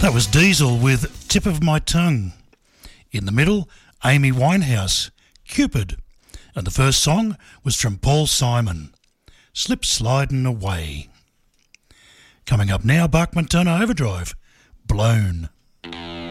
That was Diesel with Tip of My Tongue. In the middle, Amy Winehouse, Cupid. And the first song was from Paul Simon, Slip Slidin' Away. Coming up now, Bachman Turner Overdrive, Blown.